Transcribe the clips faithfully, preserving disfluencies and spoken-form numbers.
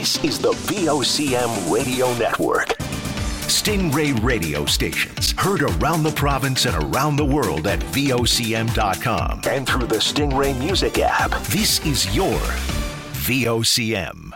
This is the V O C M Radio Network. Stingray radio stations heard around the province and around the world at V O C M dot com and through the Stingray Music app. This is your V O C M.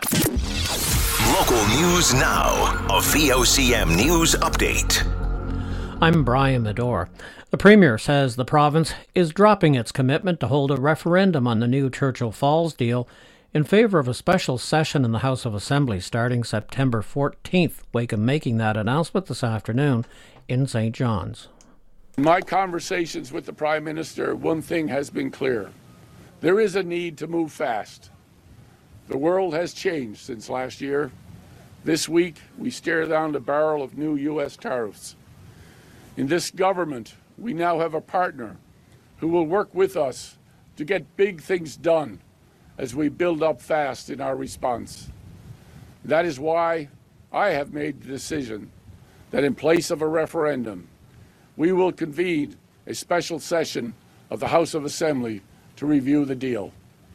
Local news now. A V O C M News Update. I'm Brian Medore. The Premier says the province is dropping its commitment to hold a referendum on the new Churchill Falls deal in favour of a special session in the House of Assembly starting September fourteenth. Wakeham making that announcement this afternoon in Saint John's. In my conversations with the Prime Minister, one thing has been clear. There is a need to move fast. The world has changed since last year. This week, we stare down the barrel of new U S tariffs. In this government, we now have a partner who will work with us to get big things done as we build up fast in our response. That is why I have made the decision that in place of a referendum, we will convene a special session of the House of Assembly to review the deal.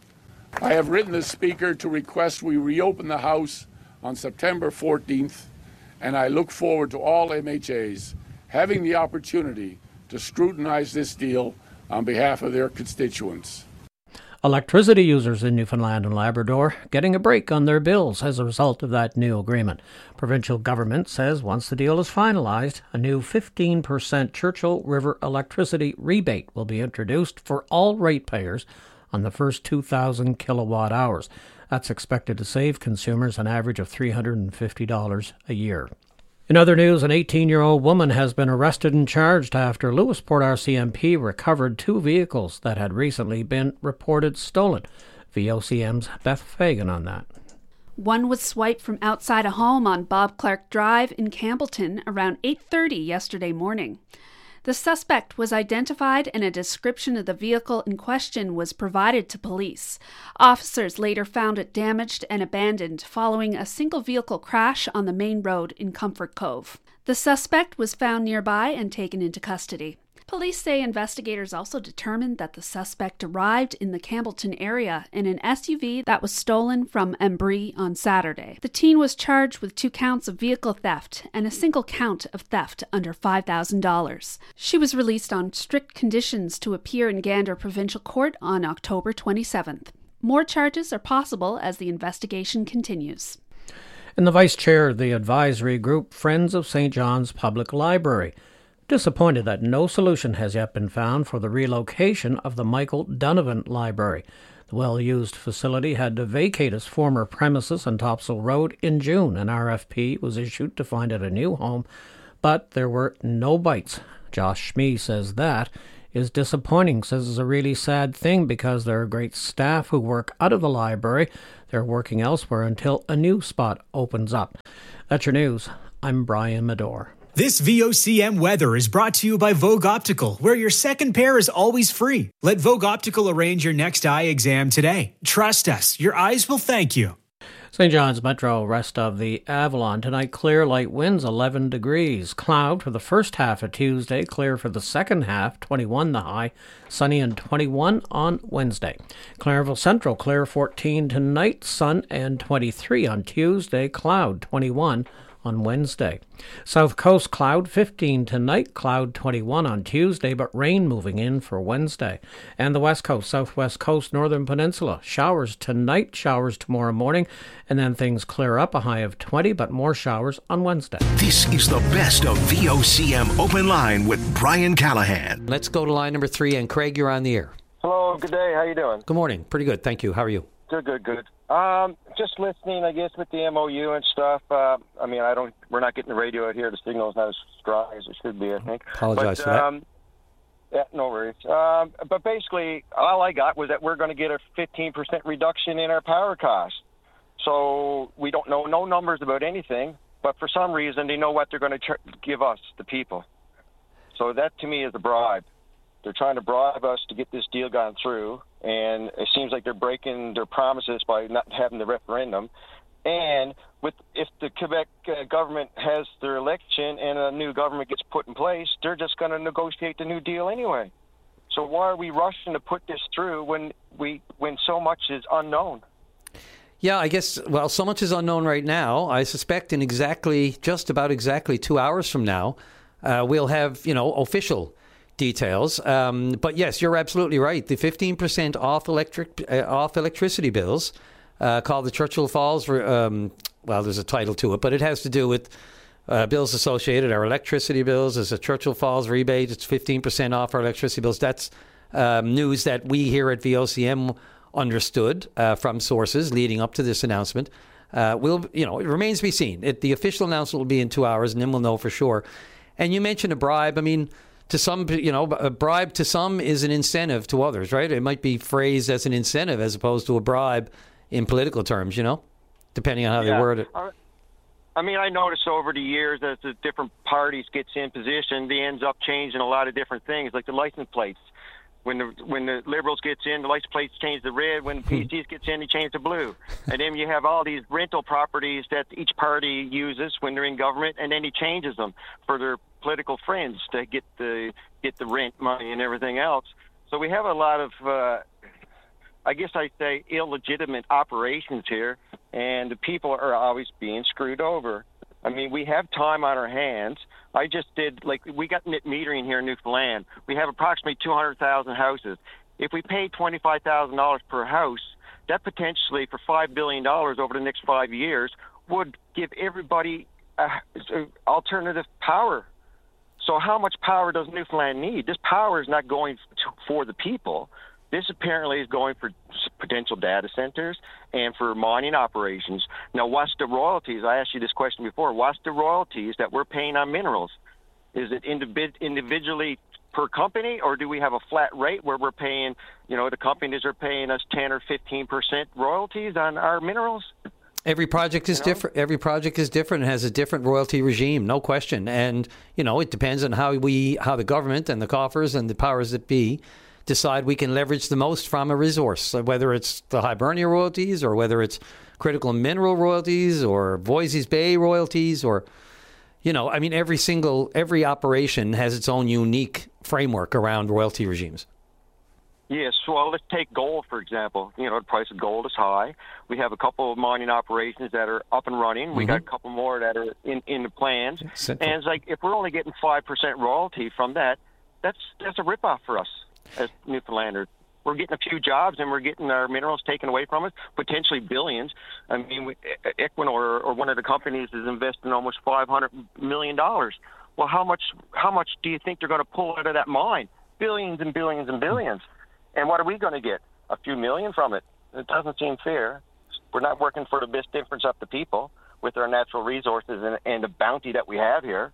I have written the Speaker to request we reopen the House on September fourteenth, and I look forward to all M H As having the opportunity to scrutinize this deal on behalf of their constituents. Electricity users in Newfoundland and Labrador getting a break on their bills as a result of that new agreement. Provincial government says once the deal is finalised, a new fifteen percent Churchill River electricity rebate will be introduced for all ratepayers on the first two thousand kilowatt hours. That's expected to save consumers an average of three hundred fifty dollars a year. In other news, an eighteen-year-old woman has been arrested and charged after Lewisport R C M P recovered two vehicles that had recently been reported stolen. V O C M's Beth Fagan on that. One was swiped from outside a home on Bob Clark Drive in Campbellton around eight thirty yesterday morning. The suspect was identified and a description of the vehicle in question was provided to police. Officers later found it damaged and abandoned following a single vehicle crash on the main road in Comfort Cove. The suspect was found nearby and taken into custody. Police say investigators also determined that the suspect arrived in the Campbellton area in an S U V that was stolen from Embry on Saturday. The teen was charged with two counts of vehicle theft and a single count of theft under five thousand dollars. She was released on strict conditions to appear in Gander Provincial Court on October twenty-seventh. More charges are possible as the investigation continues. And the Vice Chair of the advisory group Friends of Saint John's Public Library disappointed that no solution has yet been found for the relocation of the Michael Donovan Library. The well-used facility had to vacate its former premises on Topsail Road in June. An R F P was issued to find it a new home, but there were no bites. Josh Schmee says that is disappointing, says it's a really sad thing because there are great staff who work out of the library. They're working elsewhere until a new spot opens up. That's your news. I'm Brian Medore. This V O C M weather is brought to you by Vogue Optical, where your second pair is always free. Let Vogue Optical arrange your next eye exam today. Trust us, your eyes will thank you. Saint John's Metro, rest of the Avalon. Tonight, clear, light winds, eleven degrees. Cloud for the first half of Tuesday, clear for the second half, twenty-one the high. Sunny and twenty-one on Wednesday. Clareville Central, clear, fourteen tonight. Sun and twenty-three on Tuesday. Cloud, twenty-one on Wednesday. South Coast, cloud, fifteen tonight, cloud, twenty-one on Tuesday, but rain moving in for Wednesday. And the West Coast, Southwest Coast, Northern Peninsula, showers tonight, showers tomorrow morning, and then things clear up, a high of twenty, but more showers on Wednesday. This is the best of V O C M Open Line with Brian Callahan. Let's go to line number three, and Craig, you're on the air. Hello, good day, how you doing? Good morning, pretty good, thank you. How are you? Good, good, good. Um, just listening, I guess, with the M O U and stuff. Uh, I mean, I don't. We're not getting the radio out here. The signal's not as strong as it should be, I think. Apologize but, for that. Um, yeah, no worries. Um, but basically, all I got was that we're going to get a fifteen percent reduction in our power costs. So we don't know no numbers about anything, but for some reason, they know what they're going to ch- give us, the people. So that, to me, is a bribe. They're trying to bribe us to get this deal gone through, and it seems like they're breaking their promises by not having the referendum. And with if the Quebec uh, government has their election and a new government gets put in place, they're just going to negotiate the new deal anyway. So why are we rushing to put this through when we when so much is unknown? Yeah, I guess, well, so much is unknown right now. I suspect in exactly, just about exactly two hours from now, uh, we'll have, you know, official details. Um, but yes, you're absolutely right. The fifteen percent off electric, uh, off electricity bills, uh, called the Churchill Falls, um, well, there's a title to it, but it has to do with uh, bills associated, our electricity bills. There's a Churchill Falls rebate. It's fifteen percent off our electricity bills. That's um, news that we here at V O C M understood uh, from sources leading up to this announcement. Uh, we'll, you know, it remains to be seen. It, the official announcement will be in two hours, and then we'll know for sure. And you mentioned a bribe. I mean, to some, you know, a bribe to some is an incentive to others, right? It might be phrased as an incentive as opposed to a bribe in political terms, you know, depending on how yeah. they word it. I mean, I noticed over the years as the different parties gets in position, they ends up changing a lot of different things, like the license plates. When the when the Liberals gets in, the license plates change to red. When the P Cs gets in, they change to blue. And then you have all these rental properties that each party uses when they're in government, and then he changes them for their political friends to get the get the rent money and everything else. So we have a lot of, uh, I guess I'd say, illegitimate operations here, and the people are always being screwed over. I mean, we have time on our hands. I just did, like, we got net metering here in Newfoundland. We have approximately two hundred thousand houses. If we pay twenty-five thousand dollars per house, that potentially for five billion dollars over the next five years would give everybody uh, alternative power. So how much power does Newfoundland need? This power is not going to, for the people. This apparently is going for potential data centers and for mining operations. Now, what's the royalties? I asked you this question before. What's the royalties that we're paying on minerals? Is it individ- individually per company, or do we have a flat rate where we're paying, you know, the companies are paying us ten or fifteen percent royalties on our minerals? Every project is you know? different. Every project is different and has a different royalty regime, no question. And, you know, it depends on how we, how the government and the coffers and the powers that be decide we can leverage the most from a resource, whether it's the Hibernia royalties or whether it's critical mineral royalties or Voisey's Bay royalties or, you know, I mean, every single, every operation has its own unique framework around royalty regimes. Yes, well, let's take gold, for example. You know, the price of gold is high. We have a couple of mining operations that are up and running. We mm-hmm. got a couple more that are in, in the plans. Simple. And it's like, if we're only getting five percent royalty from that, that's that's a ripoff for us as Newfoundlanders. We're getting a few jobs and we're getting our minerals taken away from us, potentially billions. I mean, we, Equinor or one of the companies is investing almost five hundred million dollars. Well, how much how much do you think they're going to pull out of that mine? Billions and billions and billions. And what are we going to get? A few million from it? It doesn't seem fair. We're not working for the best interest of the people with our natural resources and, and the bounty that we have here.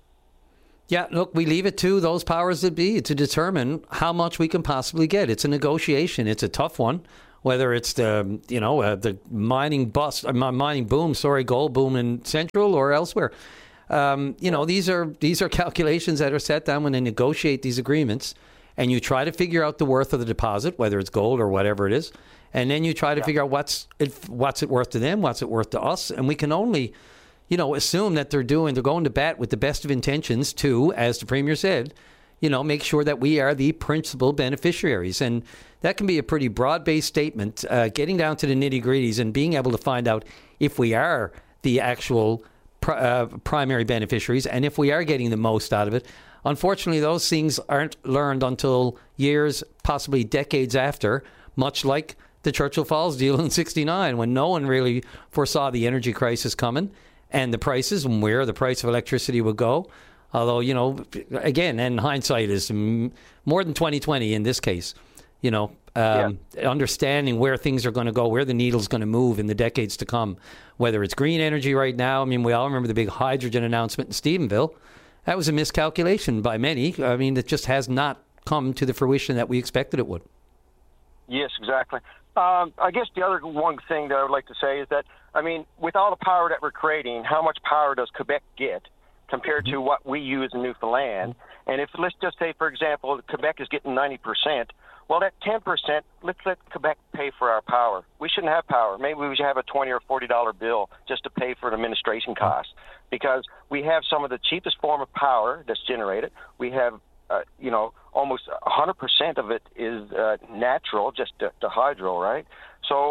Yeah, look, we leave it to those powers that be to determine how much we can possibly get. It's a negotiation. It's a tough one, whether it's the, you know, uh, the mining bust, uh, mining boom, sorry, gold boom in Central or elsewhere. Um, you know, these are these are calculations that are set down when they negotiate these agreements, and you try to figure out the worth of the deposit, whether it's gold or whatever it is, and then you try to yeah. figure out what's it, what's it worth to them, what's it worth to us, and we can only, you know, assume that they're doing, they're going to bat with the best of intentions to, as the Premier said, you know, make sure that we are the principal beneficiaries. And that can be a pretty broad-based statement, uh, getting down to the nitty-gritties and being able to find out if we are the actual pr- uh, primary beneficiaries and if we are getting the most out of it. Unfortunately, those things aren't learned until years, possibly decades after, much like the Churchill Falls deal in sixty-nine, when no one really foresaw the energy crisis coming and the prices and where the price of electricity would go. Although, you know, again, and hindsight is more than twenty twenty in this case. You know, um, yeah. understanding where things are going to go, where the needle's going to move in the decades to come, whether it's green energy right now. I mean, we all remember the big hydrogen announcement in Stephenville. That was a miscalculation by many. I mean, it just has not come to the fruition that we expected it would. Yes, exactly. Um, I guess the other one thing that I would like to say is that, I mean, with all the power that we're creating, how much power does Quebec get compared mm-hmm. to what we use in Newfoundland? And if, let's just say, for example, Quebec is getting ninety percent, well, that ten percent, let's let Quebec pay for our power. We shouldn't have power. Maybe we should have a twenty or forty dollar bill just to pay for the administration costs, because we have some of the cheapest form of power that's generated. We have, uh, you know, almost one hundred percent of it is uh, natural, just to, to hydro, right? So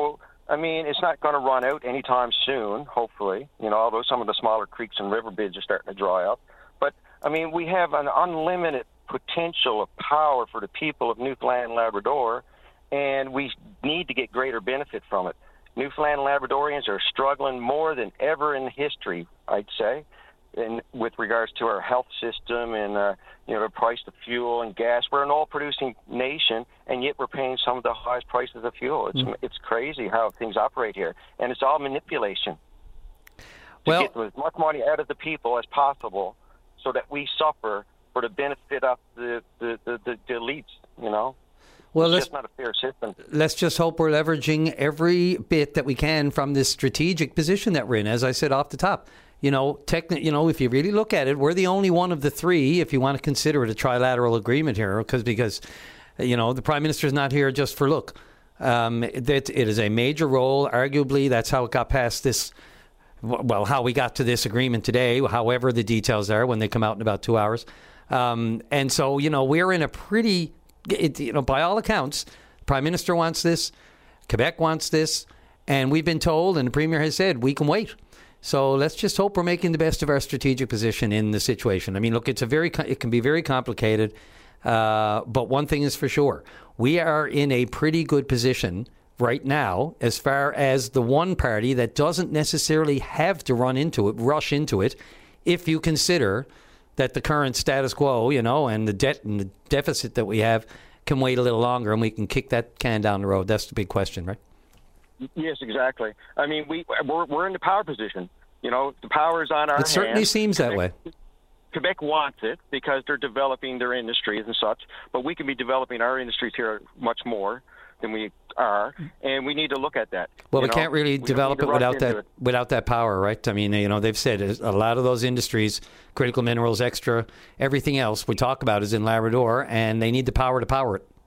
I mean, it's not going to run out anytime soon, hopefully, you know, although some of the smaller creeks and river beds are starting to dry up. But, I mean, we have an unlimited potential of power for the people of Newfoundland and Labrador, and we need to get greater benefit from it. Newfoundland and Labradorians are struggling more than ever in history, I'd say, in, with regards to our health system and, uh, you know, the price of fuel and gas. We're an oil-producing nation, and yet we're paying some of the highest prices of fuel. It's mm. it's crazy how things operate here, and it's all manipulation to well, get as much money out of the people as possible so that we suffer for the benefit of the, the, the, the, the elites, you know? Well, it's just not a fair system. Let's just hope we're leveraging every bit that we can from this strategic position that we're in. As I said off the top, you know, techni- you know, if you really look at it, we're the only one of the three, if you want to consider it a trilateral agreement here, because because you know the Prime Minister's not here just for look. Um, that it is a major role. Arguably, that's how it got past this. Well, how we got to this agreement today. However, the details are when they come out in about two hours. Um, and so, you know, we're in a pretty. It, you know, by all accounts, the Prime Minister wants this, Quebec wants this, and we've been told, and the Premier has said, we can wait. So let's just hope we're making the best of our strategic position in the situation. I mean, look, it's a very, it can be very complicated, uh, but one thing is for sure. We are in a pretty good position right now as far as the one party that doesn't necessarily have to run into it, rush into it, if you consider that the current status quo, you know, and the debt and the deficit that we have can wait a little longer and we can kick that can down the road. That's the big question, right? Yes, exactly. I mean, we, we're, we're in the power position. You know, the power is on our hands. It certainly seems that way. Quebec wants it because they're developing their industries and such, but we can be developing our industries here much more than we are, and we need to look at that. Well, we know? can't really we develop it without that it. without that power, right? I mean, you know, they've said a lot of those industries, critical minerals, extra, everything else we talk about is in Labrador, and they need the power to power it.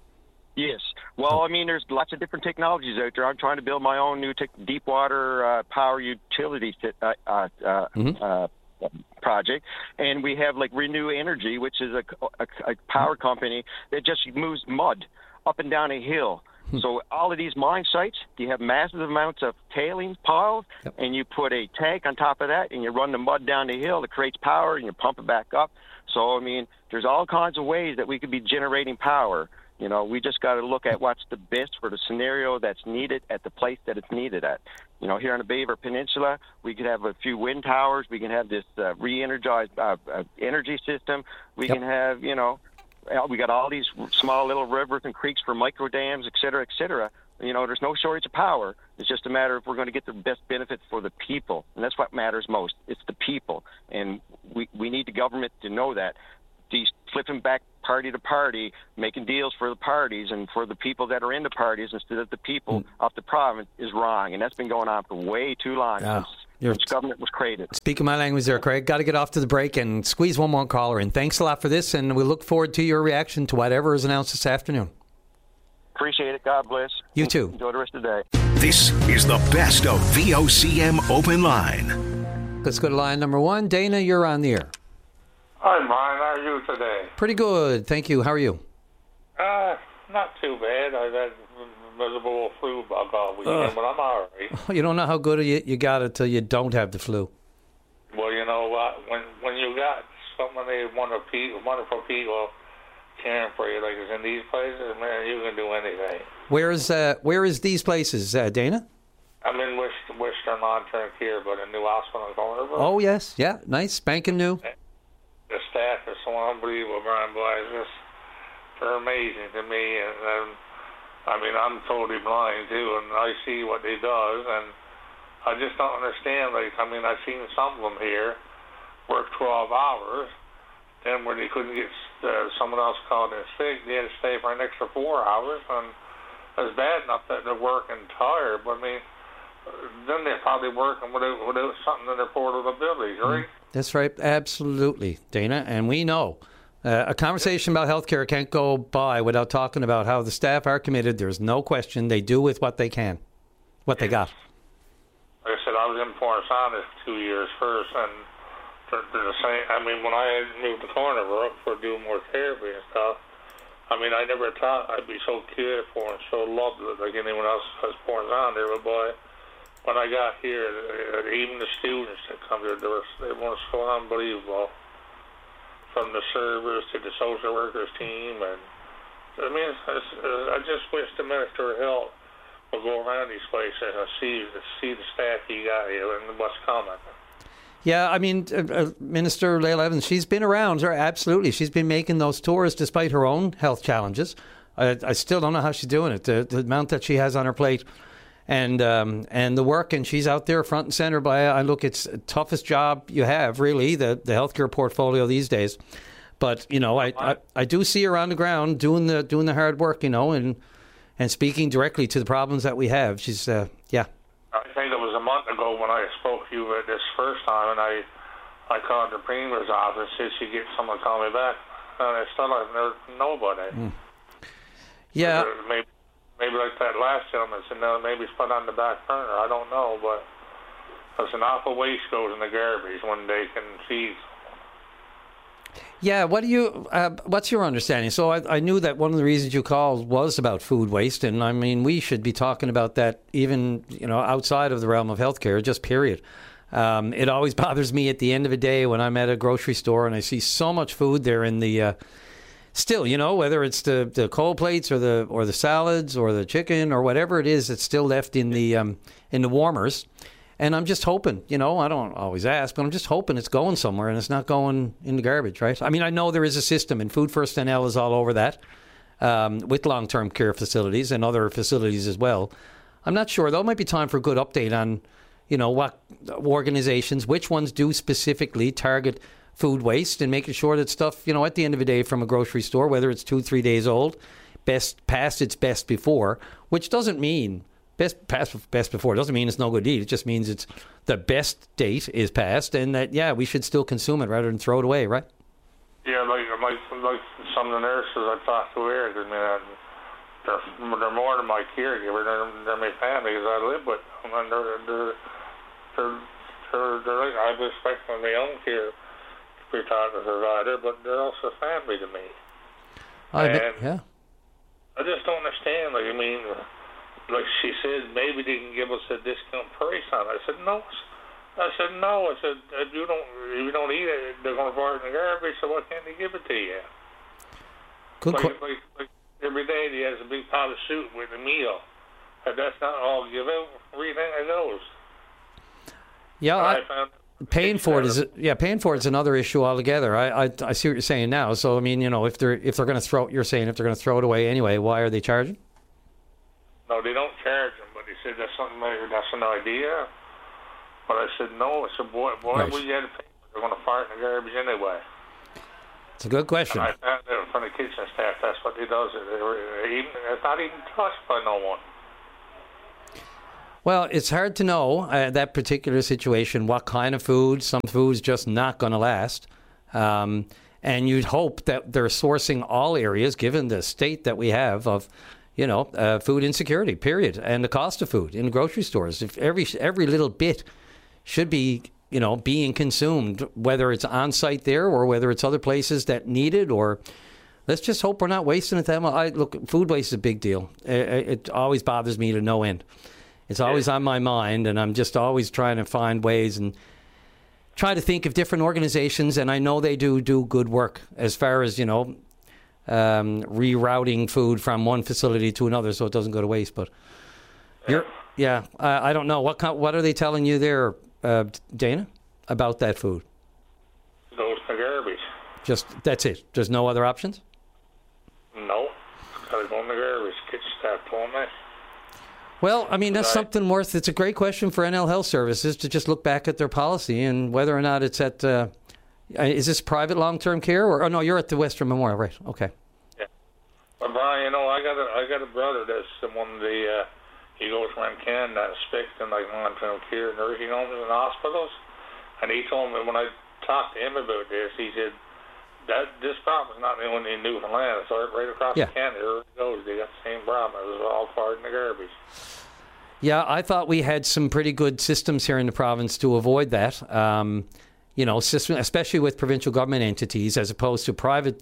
Yes. Well, I mean, there's lots of different technologies out there. I'm trying to build my own new te- deep water uh, power utility uh, uh, mm-hmm. uh, project, and we have like Renew Energy, which is a, a, a power company that just moves mud up and down a hill. Hmm. So all of these mine sites, you have massive amounts of tailings piles, yep. and you put a tank on top of that, and you run the mud down the hill. It creates power, and you pump it back up. So, I mean, there's all kinds of ways that we could be generating power. You know, we just got to look at what's the best for the scenario that's needed at the place that it's needed at. You know, here on the Beaver Peninsula, we could have a few wind towers. We can have this uh, re-energized uh, uh, energy system. We yep. can have, you know, we got all these small little rivers and creeks for micro dams, et cetera, et cetera. You know, there's no shortage of power. It's just a matter of we're going to get the best benefit for the people, and that's what matters most. It's the people, and we, we need the government to know that. These flipping back party to party, making deals for the parties and for the people that are in the parties instead of the people mm. of the province is wrong, and that's been going on for way too long oh, since, since government was created. Speaking my language there, Craig. Got to get off to the break and squeeze one more caller in. Thanks a lot for this, and we look forward to your reaction to whatever is announced this afternoon. Appreciate it. God bless. You too. Enjoy the rest of the day. This is the best of V O C M Open Line. Let's go to line number one. Dana, you're on the air. Hi, Brian. How are you today? Pretty good. Thank you. How are you? Uh, not too bad. I've had miserable flu bug all weekend, uh, but I'm all right. You don't know how good you, you got it till you don't have the flu. Well, you know what? When when you got so many wonderful people, wonderful people caring for you, like it's in these places, man, you can do anything. Where is uh, where is these places, uh, Dana? I'm in Western, Western Long-Term Care, but a new hospital in Cornerville. Oh, yes. Yeah, nice. Spanking new. The staff is so unbelievable, Brian Boy. It's just, they're amazing to me. And um, I mean, I'm totally blind, too, and I see what they does, and I just don't understand. Like, I mean, I've seen some of them here work twelve hours, then when they couldn't get uh, someone else called in sick, they had to stay for an extra four hours, and it's bad enough that they're working tired, but I mean, then they're probably working without, without something in their portable abilities, right? Mm. That's right. Absolutely, Dana. And we know uh, a conversation about healthcare can't go by without talking about how the staff are committed. There's no question. They do with what they can, what they got. Like I said, I was in Port Saunders two years first, and they're, they're the same. I mean, when I moved to Cornerville for doing more therapy and stuff, I mean, I never thought I'd be so cared for and so loved like anyone else was born on there, but boy, when I got here, uh, even the students that come here, they were, they were so unbelievable. From the servers to the social workers team, and I mean, it's, it's, uh, I just wish the Minister of Health would go around these places and see see the staff he got here and what's coming. Yeah, I mean, uh, uh, Minister Lael Evans, she's been around, her, absolutely. She's been making those tours despite her own health challenges. I, I still don't know how she's doing it, the, the amount that she has on her plate and um, and the work, and she's out there front and center. By I look, it's the toughest job you have, really, the, the healthcare portfolio these days. But, you know, I, I, I do see her on the ground doing the doing the hard work, you know, and and speaking directly to the problems that we have. She's, uh, yeah. I think it was a month ago when I spoke to you at this first time, and I I called the Premier's office, said she'd get someone to call me back, and I still have no, nobody. Mm. Yeah. Maybe, maybe like that last gentleman said, no, maybe it's put on the back burner. I don't know, but there's an awful waste goes in the garbage when they can see. Yeah, what do you? Uh, what's your understanding? So I, I knew that one of the reasons you called was about food waste, and I mean we should be talking about that even you know outside of the realm of healthcare, just period. Um, it always bothers me at the end of a day when I'm at a grocery store and I see so much food there in the. Uh, still, you know, whether it's the, the cold plates or the or the salads or the chicken or whatever it is, it's still left in the um, in the warmers. And I'm just hoping, you know, I don't always ask, but I'm just hoping it's going somewhere and it's not going in the garbage, right? I mean, I know there is a system, and Food First N L is all over that, um, with long-term care facilities and other facilities as well. I'm not sure, though. It might be time for a good update on, you know, what organizations, which ones do specifically target food waste, and making sure that stuff, you know, at the end of the day from a grocery store, whether it's two, three days old, best past its best before, which doesn't mean... Best past best before doesn't mean it's no good to eat. It just means it's the best date is past, and that yeah, we should still consume it rather than throw it away, right? Yeah, like like like some of the nurses I talked to here, I mean, they're they're more than my caregiver. They're they're my family because I live with them, and they're they're they're, they're, they're like, I respect them. They own care retired provider, but they're also family to me. I and bet, yeah. I just don't understand. Like I mean. Like she said, maybe they can give us a discount price on it. I said, no. I said, no. I said, if you don't, if you don't eat it, they're going to throw it in the garbage, so why can't they give it to you? Good like, qu- like, like every day he has a big pot of soup with a meal. If that's not all give out, where do you think it goes? Yeah, I, I found paying for it is yeah, paying for it is another issue altogether. I, I I see what you're saying now. So I mean, you know, if they're if they're going to throw, you're saying if they're going to throw it away anyway, why are they charging? No, they don't charge them, but they said that's something like, that's an idea. But I said no. I said, boy, why right. would you have to pay? They're going to fart in the garbage anyway. It's a good question. And I found out from the kitchen staff that's what they does. They were even, it's not even touched by no one. Well, it's hard to know uh, that particular situation. What kind of food? Some food's just not going to last. Um, and you'd hope that they're sourcing all areas, given the state that we have of. You know, uh, food insecurity, period, and the cost of food in grocery stores. If every every little bit should be, you know, being consumed, whether it's on site there or whether it's other places that need it, or let's just hope we're not wasting it that much. I, look, food waste is a big deal. It, it always bothers me to no end. It's always on my mind, and I'm just always trying to find ways and try to think of different organizations, and I know they do do good work as far as, you know, Um, rerouting food from one facility to another so it doesn't go to waste. But you're, yeah, I, I don't know what kind, what are they telling you there, uh, Dana, about that food? Goes to garbage. Just that's it. There's no other options. No, it's got to go in the garbage. Kitchen staff told me. Well, I mean that's right. something worth. It's a great question for N L Health Services to just look back at their policy and whether or not it's at. Uh, Is this private long-term care, or oh no, you're at the Western Memorial, right? Okay. Yeah, but Brian, you know, I got a I got a brother that's the one of the uh, he goes around Canada inspecting like long-term care nursing homes and hospitals, and he told me when I talked to him about this, he said that this problem is not only in Newfoundland; it's right across yeah. Canada. It goes, they got the same problem. It was all part in the garbage. Yeah, I thought we had some pretty good systems here in the province to avoid that. Um, You know, system, especially with provincial government entities as opposed to private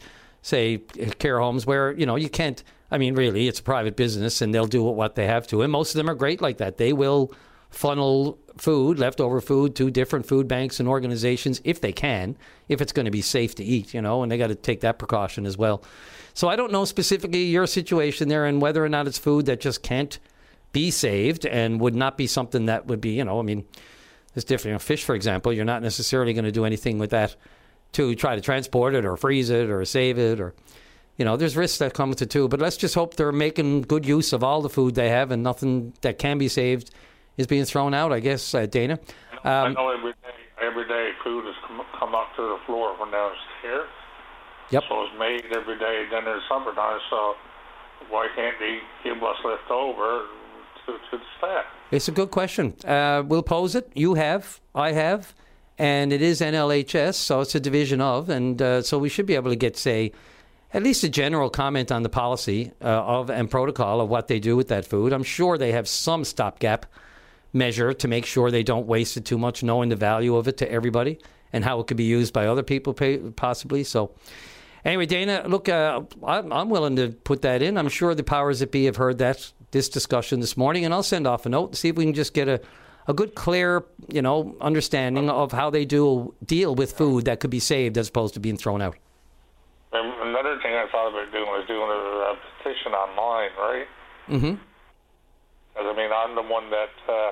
say, care homes where, you know, you can't, I mean, really, it's a private business and they'll do what they have to. And most of them are great like that. They will funnel food, leftover food, to different food banks and organizations if they can, if it's going to be safe to eat, you know, and they got to take that precaution as well. So I don't know specifically your situation there and whether or not it's food that just can't be saved and would not be something that would be, you know, I mean, it's different. You know, fish, for example, you're not necessarily going to do anything with that to try to transport it or freeze it or save it, or, you know, there's risks that come with it too. But let's just hope they're making good use of all the food they have and nothing that can be saved is being thrown out, I guess, uh, Dana. Um, I know every day, every day food has come, come up to the floor from downstairs. Yep. So it's made every day. Then there's summertime, so why can't they give what's left over to, to the staff? It's a good question. Uh, we'll pose it. You have, I have, and it is N L H S, so it's a division of, and uh, so we should be able to get, say, at least a general comment on the policy uh, of and protocol of what they do with that food. I'm sure they have some stopgap measure to make sure they don't waste it too much, knowing the value of it to everybody and how it could be used by other people pay, possibly. So anyway, Dana, look, uh, I'm, I'm willing to put that in. I'm sure the powers that be have heard that this discussion this morning, and I'll send off a note and see if we can just get a, a good, clear, you know, understanding of how they do deal with food that could be saved as opposed to being thrown out. And another thing I thought about doing was doing a, a petition online, right? Mm-hmm. Because, I mean, I'm the one that uh,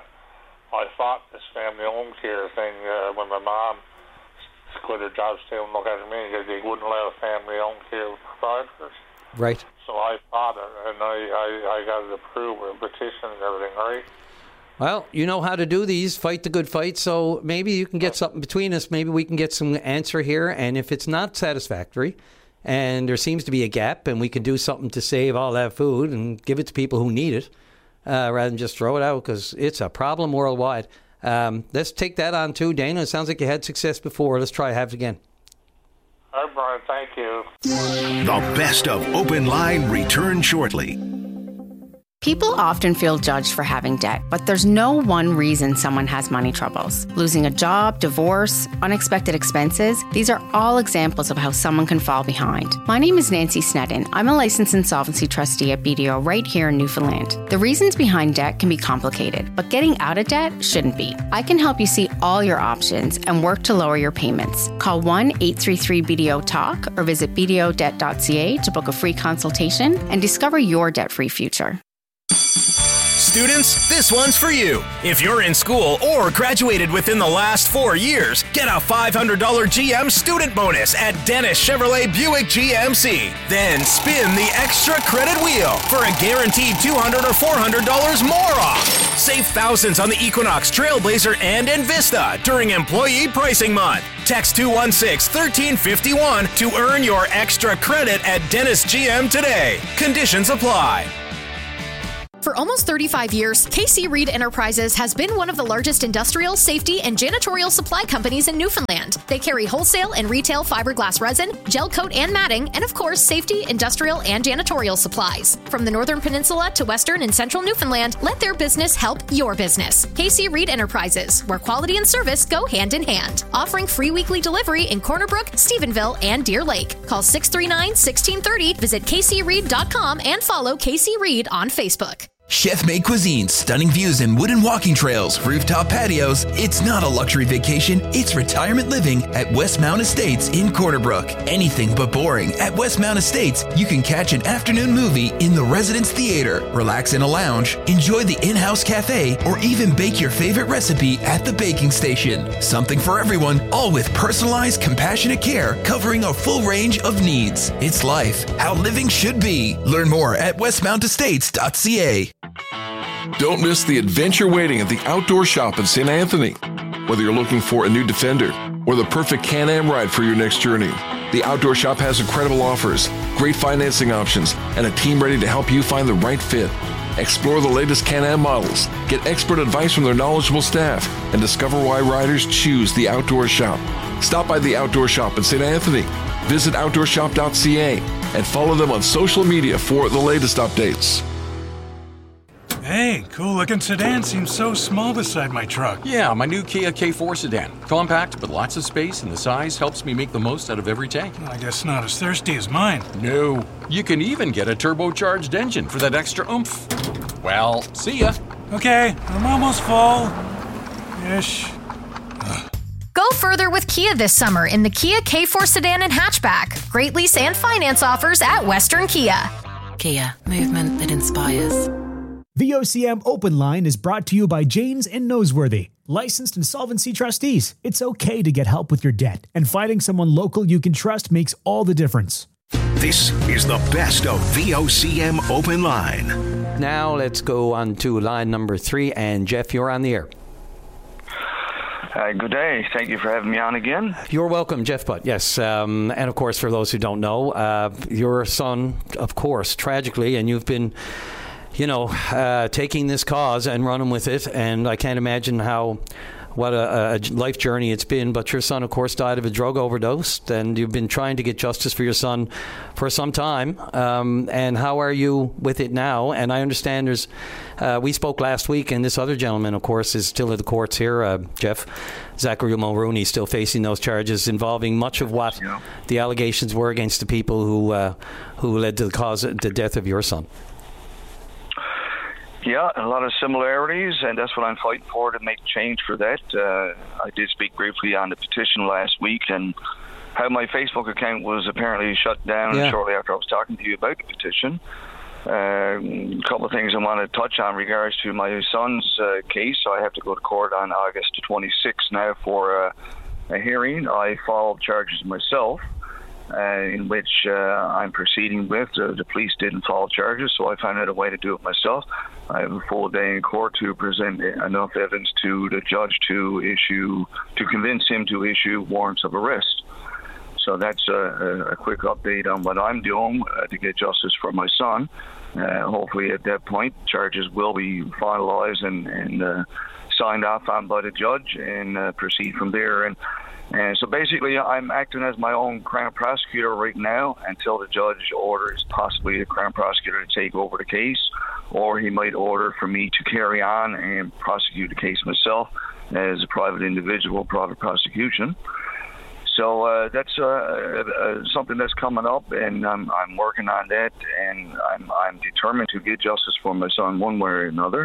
I fought this family home care thing uh, when my mom quit her job, stay and look after me, because they wouldn't allow family home care providers. Right. So I fought it, and I, I, I got it approved with a petition and everything, right? Well, you know how to do these, fight the good fight, so maybe you can get something between us. Maybe we can get some answer here, and if it's not satisfactory and there seems to be a gap and we can do something to save all that food and give it to people who need it, uh, rather than just throw it out, because it's a problem worldwide. Um, let's take that on too, Dana. It sounds like you had success before. Let's try have it again. All right, Brian, thank you. The best of Open Line returns shortly. People often feel judged for having debt, but there's no one reason someone has money troubles. Losing a job, divorce, unexpected expenses, these are all examples of how someone can fall behind. My name is Nancy Snedden. I'm a licensed insolvency trustee at B D O right here in Newfoundland. The reasons behind debt can be complicated, but getting out of debt shouldn't be. I can help you see all your options and work to lower your payments. Call one eight three three B D O talk or visit b d o debt dot c a to book a free consultation and discover your debt-free future. Students, this one's for you. If you're in school or graduated within the last four years, get a five hundred dollars G M student bonus at Dennis Chevrolet Buick G M C. Then spin the extra credit wheel for a guaranteed two hundred dollars or four hundred dollars more off. Save thousands on the Equinox, Trailblazer, and Envista during Employee Pricing Month. Text two one six, one three five one to earn your extra credit at Dennis G M today. Conditions apply. For almost thirty-five years, K C Reed Enterprises has been one of the largest industrial, safety, and janitorial supply companies in Newfoundland. They carry wholesale and retail fiberglass resin, gel coat and matting, and of course, safety, industrial, and janitorial supplies. From the Northern Peninsula to Western and Central Newfoundland, let their business help your business. K C Reed Enterprises, where quality and service go hand in hand. Offering free weekly delivery in Corner Brook, Stephenville, and Deer Lake. Call six three nine, one six three zero, visit k c reed dot com, and follow K C Reed on Facebook. Chef-made cuisine, stunning views and wooden walking trails, rooftop patios. It's not a luxury vacation, it's retirement living at Westmount Estates in Corner Brook. Anything but boring. At Westmount Estates, you can catch an afternoon movie in the Residence Theater, relax in a lounge, enjoy the in-house cafe, or even bake your favorite recipe at the baking station. Something for everyone, all with personalized, compassionate care covering a full range of needs. It's life, how living should be. Learn more at westmount estates dot c a. Don't miss the adventure waiting at the Outdoor Shop in Saint Anthony. Whether you're looking for a new Defender or the perfect Can-Am ride for your next journey, the Outdoor Shop has incredible offers, great financing options, and a team ready to help you find the right fit. Explore the latest Can-Am models, get expert advice from their knowledgeable staff, and discover why riders choose the Outdoor Shop. Stop by the Outdoor Shop in Saint Anthony. Visit outdoor shop dot c a and follow them on social media for the latest updates. Hey, cool-looking sedan seems so small beside my truck. Yeah, my new Kia K four sedan. Compact, but lots of space, and the size helps me make the most out of every tank. I guess not as thirsty as mine. No, you can even get a turbocharged engine for that extra oomph. Well, see ya. Okay, I'm almost full. Ish. Go further with Kia this summer in the Kia K four sedan and hatchback. Great lease and finance offers at Western Kia. Kia, movement that inspires. V O C M Open Line is brought to you by Janes and Noseworthy, licensed insolvency trustees. It's okay to get help with your debt, and finding someone local you can trust makes all the difference. This is the best of V O C M Open Line. Now let's go on to line number three, and Jeff, you're on the air. Uh, good day. Thank you for having me on again. You're welcome, Jeff Butt. Yes, um, and of course, for those who don't know, uh, your son, of course, tragically, and you've been, you know, uh, taking this cause and running with it, and I can't imagine how, what a, a life journey it's been, but your son, of course, died of a drug overdose, and you've been trying to get justice for your son for some time, um, and how are you with it now? And I understand there's, uh, we spoke last week, and this other gentleman, of course, is still at the courts here, uh, Jeff, Zachary Mulrooney, still facing those charges involving much of what yeah. the allegations were against the people who, uh, who led to the cause, the death of your son. Yeah, a lot of similarities, and that's what I'm fighting for, to make change for that. Uh, I did speak briefly on the petition last week, and how my Facebook account was apparently shut down yeah. shortly after I was talking to you about the petition. Uh, a couple of things I want to touch on regards to my son's uh, case. I have to go to court on August twenty-sixth now for uh, a hearing. I filed charges myself. Uh, in which uh, I'm proceeding with. Uh, the police didn't file charges, so I found out a way to do it myself. I have a full day in court to present enough evidence to the judge to issue, to convince him to issue warrants of arrest. So that's a, a quick update on what I'm doing uh, to get justice for my son. Uh, hopefully at that point, charges will be finalized and, and uh, signed off on by the judge, and uh, proceed from there. And And so basically, I'm acting as my own Crown prosecutor right now until the judge orders possibly the Crown prosecutor to take over the case, or he might order for me to carry on and prosecute the case myself as a private individual, private prosecution. So uh, that's uh, uh, something that's coming up, and I'm, I'm working on that, and I'm, I'm determined to get justice for my son one way or another.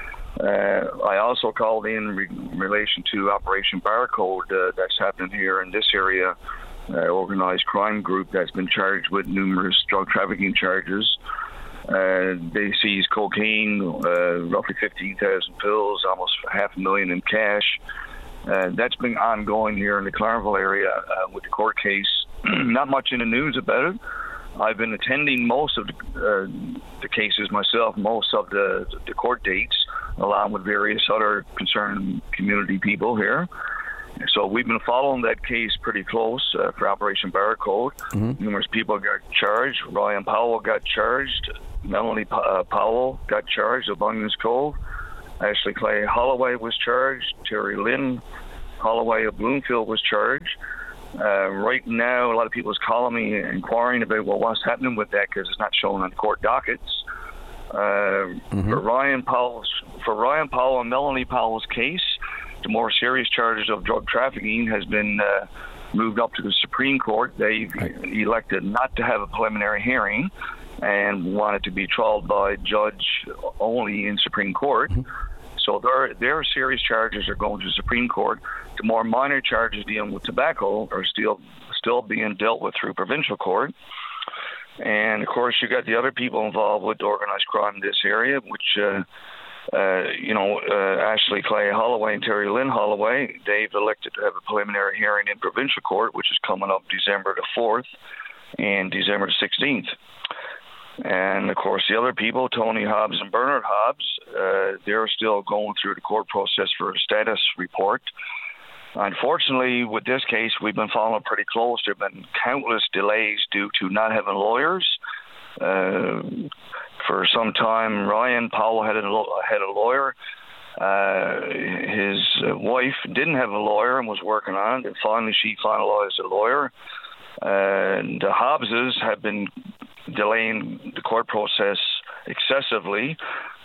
Uh, I also called in re- relation to Operation Barcode uh, that's happening here in this area, uh, organized crime group that's been charged with numerous drug trafficking charges. Uh, they seized cocaine, uh, roughly fifteen thousand pills, almost half a million in cash. Uh, that's been ongoing here in the Clareville area uh, with the court case. Not much in the news about it. I've been attending most of the, uh, the cases myself, most of the, the court dates, along with various other concerned community people here. So we've been following that case pretty close uh, for Operation Barcode. Mm-hmm. Numerous people got charged. Ryan Powell got charged. Melanie uh, Powell got charged of Bunyan's Cove. Ashley Clay Holloway was charged. Terry Lynn Holloway of Bloomfield was charged. Uh, right now, a lot of people is calling me inquiring about, well, what's happening with that, because it's not shown on court dockets. Uh, mm-hmm. For Ryan Powell's, for Ryan Powell and Melanie Powell's case, the more serious charges of drug trafficking has been uh, moved up to the Supreme Court. They've elected not to have a preliminary hearing and wanted to be trialed by judge only in Supreme Court. Mm-hmm. So their their serious charges are going to the Supreme Court. The more minor charges dealing with tobacco are still still being dealt with through provincial court. And of course, you got the other people involved with organized crime in this area, which uh, uh, you know, uh, Ashley Clay Holloway and Terry Lynn Holloway. They've elected to have a preliminary hearing in provincial court, which is coming up December the fourth and December the sixteenth. And, of course, the other people, Tony Hobbs and Bernard Hobbs, uh, they're still going through the court process for a status report. Unfortunately, with this case, we've been following pretty close. There have been countless delays due to not having lawyers. Uh, for some time, Ryan Powell had a, had a lawyer. Uh, his wife didn't have a lawyer and was working on it. And finally, she finalized a lawyer. Uh, and the Hobbses have been delaying the court process excessively.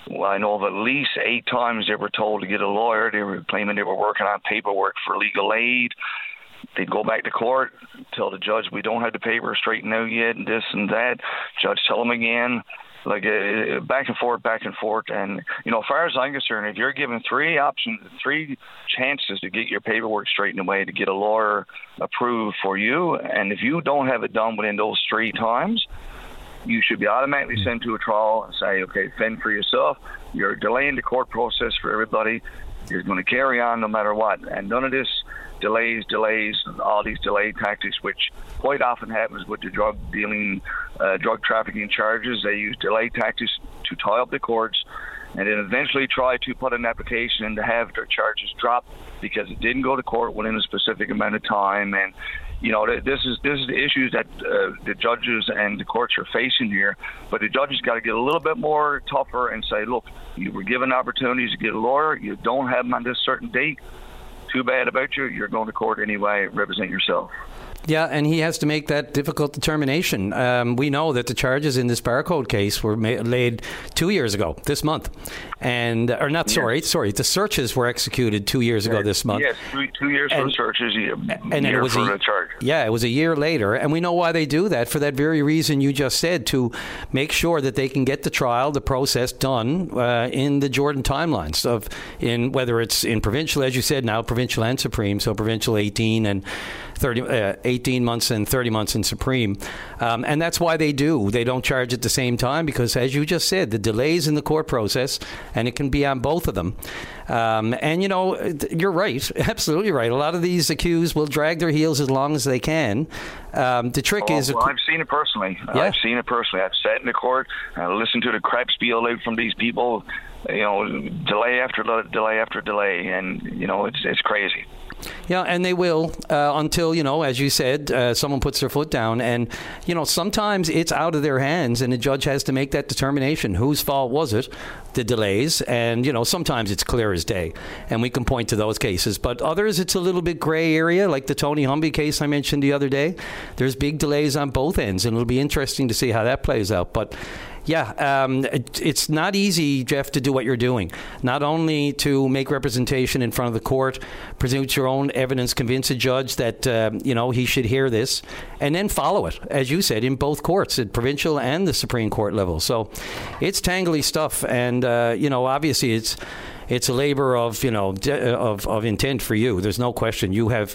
Well, I know of at least eight times they were told to get a lawyer. They were claiming they were working on paperwork for legal aid. They'd go back to court, tell the judge, we don't have the paper straightened out yet, and this and that. Judge tell them again. Like uh, back and forth, back and forth. And, you know, as far as I'm concerned, if you're given three options, three chances to get your paperwork straightened away, to get a lawyer approved for you, and if you don't have it done within those three times, you should be automatically sent to a trial and say, okay, fend for yourself. You're delaying the court process for everybody. You're going to carry on no matter what. And none of this delays, delays, all these delay tactics, which quite often happens with the drug dealing, uh, drug trafficking charges. They use delay tactics to tie up the courts and then eventually try to put an application in to have their charges dropped because it didn't go to court within a specific amount of time. And you know, this is this is the issues that uh, the judges and the courts are facing here. But the judges got to get a little bit more tougher and say, look, you were given opportunities to get a lawyer. You don't have them on this certain date. Too bad about you. You're going to court anyway. Represent yourself. Yeah, and he has to make that difficult determination. Um, we know that the charges in this Barcode case were ma- laid two years ago, this month. And, or not, sorry, yeah. sorry, the searches were executed two years ago this month. Yes, two, two years and, for the searches, a and year it was for a, the charge. Yeah, it was a year later. And we know why they do that, for that very reason you just said, to make sure that they can get the trial, the process done uh, in the Jordan timelines of, in whether it's in provincial, as you said, now provincial and Supreme, so provincial eighteen and thirty, uh, eighteen months and thirty months in Supreme. Um, and that's why they do. They don't charge at the same time because, as you just said, the delays in the court process, and it can be on both of them. Um, and, you know, you're right, absolutely right. A lot of these accused will drag their heels as long as they can. Um, the trick oh, is... Well, I've seen it personally. Yeah. I've seen it personally. I've sat in the court and listened to the crap spiel out from these people, you know, delay after delay after delay, and, you know, it's it's crazy. Yeah, and they will uh, until, you know, as you said, uh, someone puts their foot down. And, you know, sometimes it's out of their hands and the judge has to make that determination. Whose fault was it, the delays? And, you know, sometimes it's clear as day. And we can point to those cases. But others, it's a little bit gray area, like the Tony Humby case I mentioned the other day. There's big delays on both ends, and it'll be interesting to see how that plays out. But yeah, um, it, it's not easy, Jeff, to do what you're doing. Not only to make representation in front of the court, present your own evidence, convince a judge that, uh, you know, he should hear this, and then follow it, as you said, in both courts, at provincial and the Supreme Court level. So it's tangly stuff. And, uh, you know, obviously it's it's a labor of, you know, de- of, of intent for you. There's no question. You have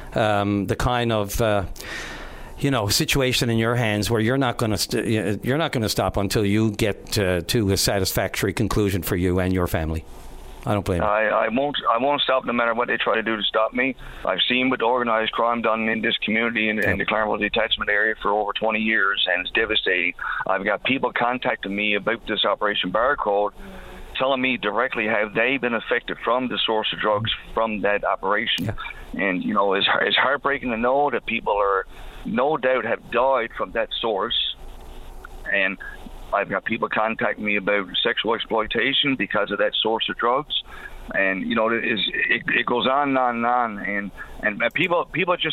um, the kind of... Uh, you know, situation in your hands where you're not going to st- you're not going to stop until you get uh, to a satisfactory conclusion for you and your family. I don't blame you. I, I won't. I won't stop no matter what they try to do to stop me. I've seen what organised crime done in this community in, in the Claremore detachment area for over twenty years, and it's devastating. I've got people contacting me about this Operation Barcode, telling me directly how they've been affected from the source of drugs from that operation. Yeah. And you know, it's it's heartbreaking to know that people are, no doubt, have died from that source. And I've got people contacting me about sexual exploitation because of that source of drugs. And, you know, it, is, it, it goes on and on and on. And, and people, people just